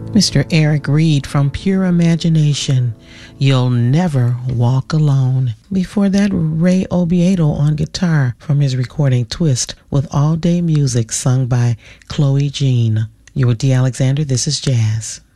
Mr. Eric Reed from Pure Imagination, You'll Never Walk Alone. Before that, Ray Obiedo on guitar from his recording Twist with All Day Music sung by Chloe Jean. You're with D. Alexander. This is Jazz.